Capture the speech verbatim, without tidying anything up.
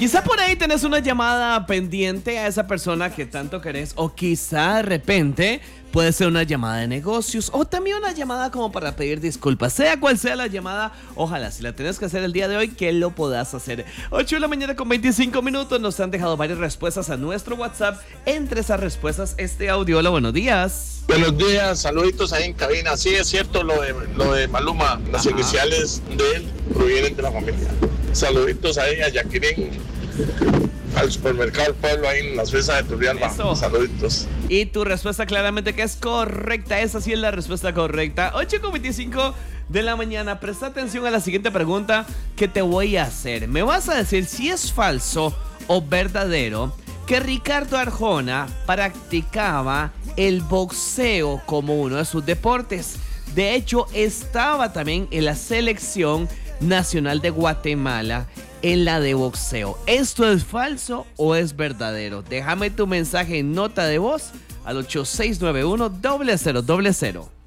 Quizá por ahí tenés una llamada pendiente a esa persona que tanto querés, o quizá de repente puede ser una llamada de negocios o también una llamada como para pedir disculpas. Sea cual sea la llamada, ojalá si la tenés que hacer el día de hoy, que lo podás hacer. ocho de la mañana con veinticinco minutos. Nos han dejado varias respuestas a nuestro WhatsApp. Entre esas respuestas, este audio. Hola, buenos días. Buenos días, saluditos ahí en cabina. Sí, es cierto lo de, lo de Maluma. Las Ajá. Iniciales de él provienen de la familia. Saluditos ahí a Jacqueline, al supermercado del pueblo, ahí en las fiestas de Turrialba. Eso. Saluditos. Y tu respuesta claramente que es correcta. Esa sí es la respuesta correcta. ocho con veinticinco de la mañana. Presta atención a la siguiente pregunta que te voy a hacer. Me vas a decir si es falso o verdadero que Ricardo Arjona practicaba el boxeo como uno de sus deportes. De hecho, estaba también en la selección nacional de Guatemala en la de boxeo. ¿Esto es falso o es verdadero? Déjame tu mensaje en nota de voz al ocho seis nueve uno, cero cero cero cero.